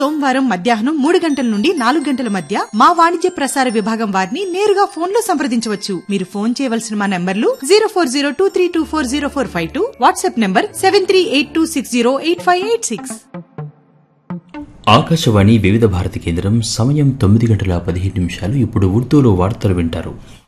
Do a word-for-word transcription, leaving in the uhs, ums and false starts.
సోమవారం మధ్యాహ్నం మూడు గంటల నుండి నాలుగు గంటల మధ్య మా వాణిజ్య ప్రసార విభాగం వారిని నేరుగా ఫోన్ లో సంప్రదించవచ్చు. మీరు ఫోన్ చేయవలసిన మా నంబర్లు zero four zero two three two four zero four five two, WhatsApp number seven three eight two six zero eight five eight six. Akashvani వివిధ భారతి కేంద్రం. సమయం తొమ్మిది గంటల పదిహేను నిమిషాలు. ఇప్పుడు ఉర్దూలో వార్తలు వింటారు.